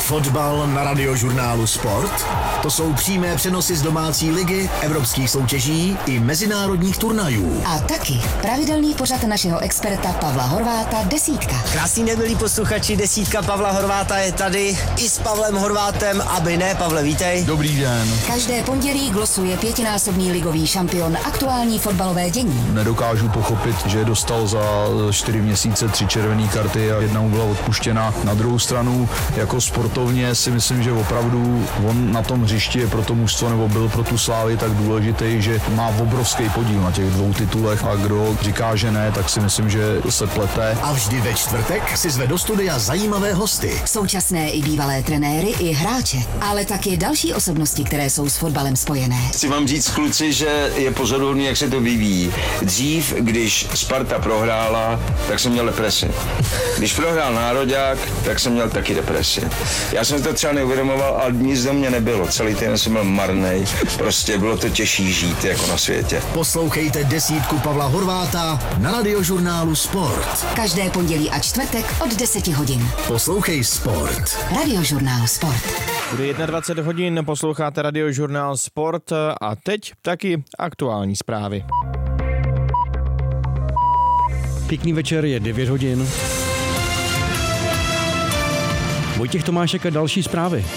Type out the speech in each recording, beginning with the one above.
Fotbal na Radiožurnálu Sport. To jsou přímé přenosy z domácí ligy, evropských soutěží i mezinárodních turnajů. A taky pravidelný pořad našeho experta Pavla Horváta Desítka. Krásný den, milí posluchači, Desítka Pavla Horváta je tady i s Pavlem Horvátem, aby ne, Pavle, vítej. Dobrý den. Každé pondělí glosuje 5násobný ligový šampion aktuální fotbalové dění. Nedokážu pochopit, že dostal za 4 měsíce 3 červené karty a jedna mu byla odpuštěna. Na druhou stranu, jako sportovně si myslím, že opravdu on na tom hřišti je pro to mužstvo nebo byl pro tu Slávy tak důležitý, že má obrovský podíl na těch 2 titulech a kdo říká, že ne, tak si myslím, že se plete. A vždy ve čtvrtek si zve do studia zajímavé hosty. Současné i bývalé trenéry i hráče, ale taky další osobnosti, které jsou s fotbalem spojené. Chci vám říct, kluci, že je pozoruhodný, jak se to vyvíjí. Dřív, když Sparta prohrála, tak jsem měl depresi. Když prohrál Nároďák, tak jsem měl taky depresi. Já jsem to třeba neuvědomoval, ale nic do mě nebylo. Celý týden jsem byl marnej. Prostě bylo to těžší žít jako na světě. Poslouchejte Desítku Pavla Horváta na Radiožurnálu Sport. Každé pondělí a čtvrtek od 10 hodin. Poslouchej Sport. Radiožurnál Sport. Bude 21 hodin, posloucháte Radiožurnál Sport a teď taky aktuální zprávy. Pěkný večer, je 9 hodin. Vojtěch Tomášek a další zprávy.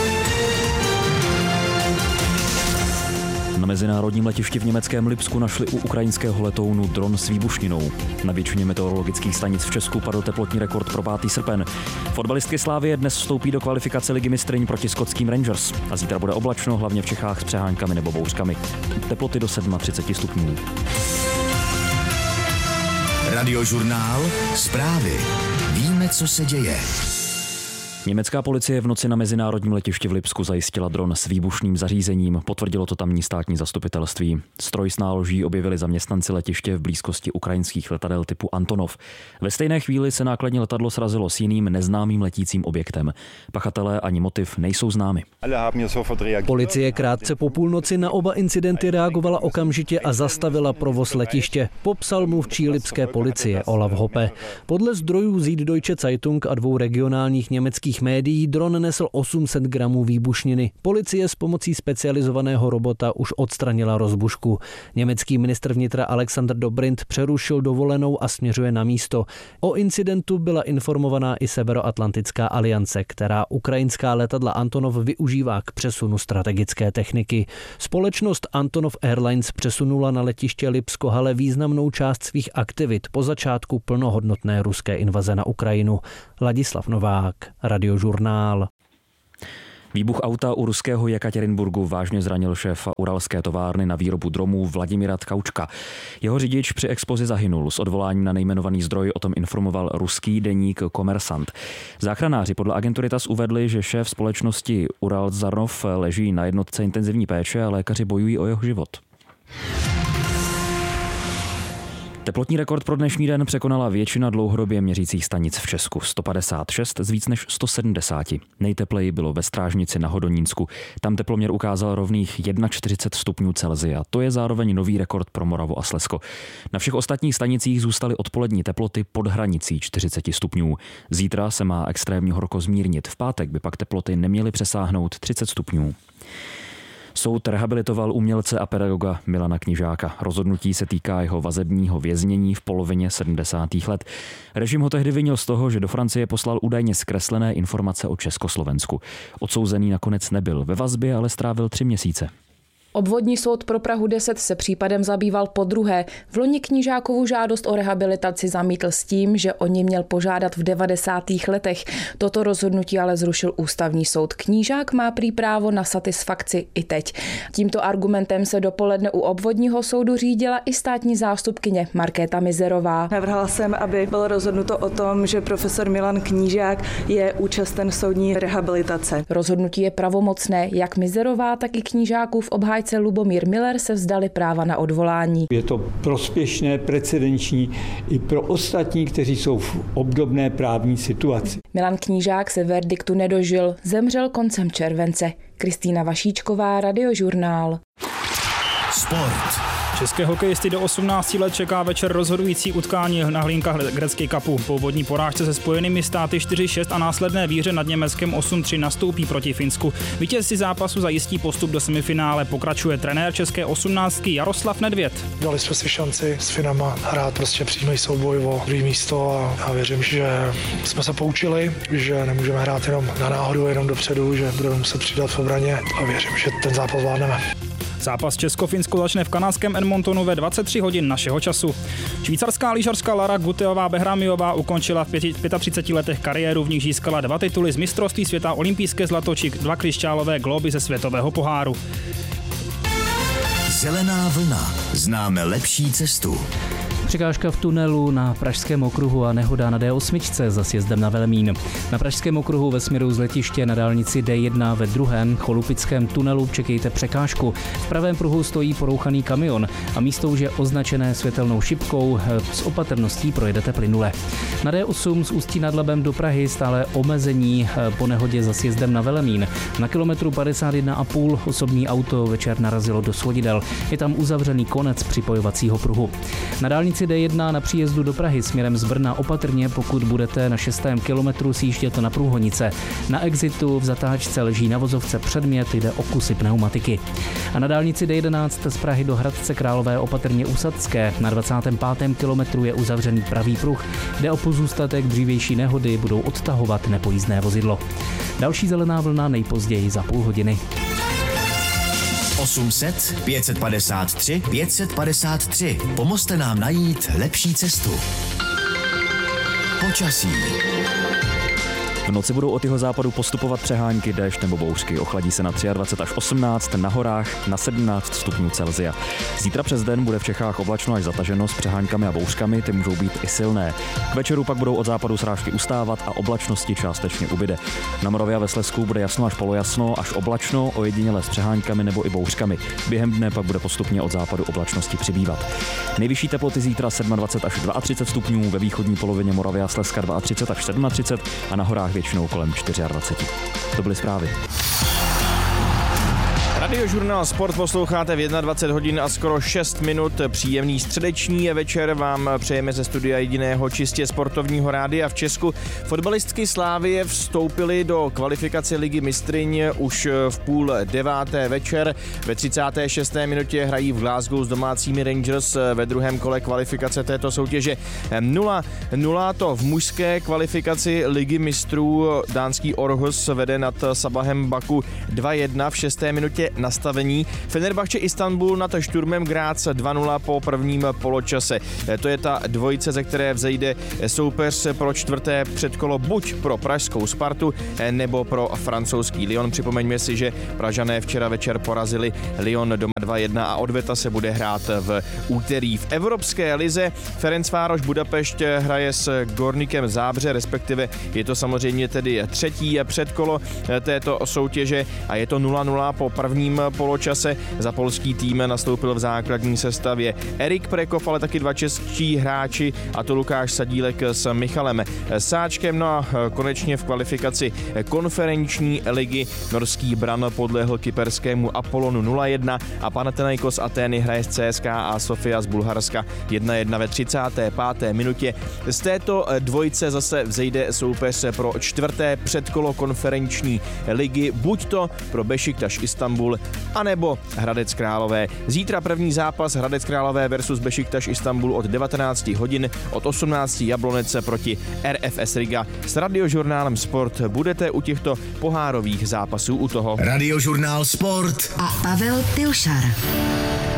Na mezinárodním letišti v německém Lipsku našli u ukrajinského letounu dron s výbušninou. Na většině meteorologických stanic v Česku padl teplotní rekord pro 5. srpen. Fotbalistky Slávie dnes vstoupí do kvalifikace Ligy mistryň proti skotským Rangers. A zítra bude oblačno, hlavně v Čechách s přeháňkami nebo bouřkami. Teploty do 37 stupňů. Radiožurnál Zprávy. Víme, co se děje. Německá policie v noci na mezinárodním letišti v Lipsku zajistila dron s výbušným zařízením, potvrdilo to tamní státní zastupitelství. Stroj s náloží objevili zaměstnanci letiště v blízkosti ukrajinských letadel typu Antonov. Ve stejné chvíli se nákladní letadlo srazilo s jiným neznámým letícím objektem. Pachatelé ani motiv nejsou známy. Policie krátce po půlnoci na oba incidenty reagovala okamžitě a zastavila provoz letiště, popsal mluvčí lipské policie Olaf Hoppe. Podle zdrojů Süddeutsche Zeitung a 2 regionálních německých médií dron nesl 800 gramů výbušniny. Policie s pomocí specializovaného robota už odstranila rozbušku. Německý ministr vnitra Alexander Dobrindt přerušil dovolenou a směřuje na místo. O incidentu byla informovaná i Severoatlantická aliance, která ukrajinská letadla Antonov využívá k přesunu strategické techniky. Společnost Antonov Airlines přesunula na letiště Lipsko-Hale významnou část svých aktivit po začátku plnohodnotné ruské invaze na Ukrajinu. Ladislav Novák, Radiožurnál. Výbuch auta u ruského Jekatěrinburgu vážně zranil šéfa uralské továrny na výrobu dromů Vladimira Tkaučka. Jeho řidič při explozi zahynul. S odvoláním na nejmenovaný zdroj o tom informoval ruský deník Komersant. Záchranáři podle agentury TASS uvedli, že šéf společnosti Uralzarnov leží na jednotce intenzivní péče a lékaři bojují o jeho život. Teplotní rekord pro dnešní den překonala většina dlouhodobě měřících stanic v Česku. 156 z víc než 170. Nejtepleji bylo ve Strážnici na Hodonínsku. Tam teploměr ukázal rovných 41 stupňů Celsia. To je zároveň nový rekord pro Moravu a Slezsko. Na všech ostatních stanicích zůstaly odpolední teploty pod hranicí 40 stupňů. Zítra se má extrémní horko zmírnit. V pátek by pak teploty neměly přesáhnout 30 stupňů. Soud rehabilitoval umělce a pedagoga Milana Knižáka. Rozhodnutí se týká jeho vazebního věznění v polovině 70. let. Režim ho tehdy vinil z toho, že do Francie poslal údajně zkreslené informace o Československu. Odsouzený nakonec nebyl ve vazbě, ale strávil 3 měsíce. Obvodní soud pro Prahu 10 se případem zabýval podruhé. Vloni Knížákovu žádost o rehabilitaci zamítl s tím, že o ní měl požádat v 90. letech. Toto rozhodnutí ale zrušil ústavní soud. Knížák má prý právo na satisfakci i teď. Tímto argumentem se dopoledne u obvodního soudu řídila i státní zástupkyně Markéta Mizerová. Navrhla jsem, aby bylo rozhodnuto o tom, že profesor Milan Knížák je účasten soudní rehabilitace. Rozhodnutí je pravomocné. Jak Mizerová, tak i Knížákův obhájce Lubomír Miller se vzdali práva na odvolání. Je to prospěšné, precedenční i pro ostatní, kteří jsou v obdobné právní situaci. Milan Knížák se verdiktu nedožil, zemřel koncem července. Kristýna Vašíčková, Radiožurnál. Sport. České hokejisty do 18 let čeká večer rozhodující utkání na hlínkách Gretzky Cupu. Po úvodní porážce se Spojenými státy 4-6 a následné výhře nad Německem 8-3 nastoupí proti Finsku. Vítězci zápasu zajistí postup do semifinále, pokračuje trenér české 18 Jaroslav Nedvěd. Dali jsme si šanci s Finama hrát prostě přímý souboj o druhé místo a věřím, že jsme se poučili, že nemůžeme hrát jenom na náhodu, jenom dopředu, že budeme muset přidat v obraně a věřím, že ten zápas zvládneme. Zápas Česko-Finsko začne v kanadském Edmontonu ve 23 hodin našeho času. Švýcarská lyžařka Lara Guteová-Behramiová ukončila v 35 letech kariéru, v nich získala 2 tituly z mistrovství světa, olympijské zlato či 2 křišťálové glóby ze světového poháru. Zelená vlna. Známe lepší cestu. Překážka v tunelu na Pražském okruhu a nehoda na D8 za sjezdem na Velemín. Na Pražském okruhu ve směru z letiště na dálnici D1 ve druhém cholupickém tunelu čekejte překážku. V pravém pruhu stojí porouchaný kamion a místo už je označené světelnou šipkou. S opatrností projedete plynule. Na D8 z Ústí nad Labem do Prahy stále omezení po nehodě za sjezdem na Velemín. Na kilometru 51,5 osobní auto večer narazilo do svodidel. Je tam uzavřený konec připojovacího pruhu. Na dálnici D1 na příjezdu do Prahy směrem z Brna opatrně, pokud budete na 6. kilometru sjíždět na Průhonice. Na exitu v zatáčce leží na vozovce předmět, jde o kusy pneumatiky. A na dálnici D11 z Prahy do Hradce Králové opatrně u Sadské. Na 25. kilometru je uzavřený pravý pruh. Jde o pozůstatek dřívější nehody, budou odtahovat nepojízdné vozidlo. Další zelená vlna nejpozději za půl hodiny. 800 553 553. Pomozte nám najít lepší cestu. Počasí. V noci budou od jihozápadu postupovat přehánky, déšť nebo bouřky. Ochladí se na 23 až 18, na horách na 17 stupňů Celsia. Zítra přes den bude v Čechách oblačno až zataženo s přehánkami a bouřkami, ty můžou být i silné. K večeru pak budou od západu srážky ustávat a oblačnosti částečně ubyde. Na Moravě a ve Slezsku bude jasno až polojasno, až oblačno, ojediněle s přehánkami nebo i bouřkami. Během dne pak bude postupně od západu oblačnosti přibývat. Nejvyšší teploty zítra 27 až 32 stupňů, ve východní polovině Moravy a Slezska 32 až 37 a na horách většinou kolem 24. To byly zprávy. Radiožurnál Sport posloucháte v 21 hodin a skoro 6 minut. Příjemný středeční večer vám přejeme ze studia jediného čistě sportovního rádia v Česku. Fotbalistky Slávie vstoupily do kvalifikace Ligy mistryň už v 8:30 večer. Ve 36. minutě hrají v Glasgow s domácími Rangers ve druhém kole kvalifikace této soutěže. 0-0 to v mužské kvalifikaci Ligy mistrů. Dánský Orhus vede nad Sabahem Baku 2-1 v 6. minutě nastavení. Fenerbahce Istanbul nad Šturmem Graz 2-0 po prvním poločase. To je ta dvojice, ze které vzejde soupeř pro čtvrté předkolo buď pro pražskou Spartu nebo pro francouzský Lyon. Připomeňme si, že Pražané včera večer porazili Lyon doma 2-1 a odveta se bude hrát v úterý. V Evropské lize Ferencvároš Budapešť hraje s Gorníkem Zábře, respektive je to samozřejmě tedy třetí předkolo této soutěže a je to 0-0 po prvním poločase. Za polský tým nastoupil v základní sestavě Erik Prekov, ale taky 2 čeští hráči, a to Lukáš Sadílek s Michalem Sáčkem. No a konečně v kvalifikaci konferenční ligy norský Brann podlehl kyperskému Apollonu 0-1 a Panathinaikos Atény hraje s CSKA a Sofia z Bulharska 1-1 ve 35. minutě. Z této dvojice zase vzejde soupeř pro čtvrté předkolo konferenční ligy, buď to pro Bešiktaš Istanbul, anebo Hradec Králové. Zítra první zápas Hradec Králové versus Bešiktaš Istanbul od 19 hodin, od 18 Jablonec proti RFS Riga. S Radiožurnálem Sport budete u těchto pohárových zápasů u toho. Radiožurnál Sport a Pavel Pilšar.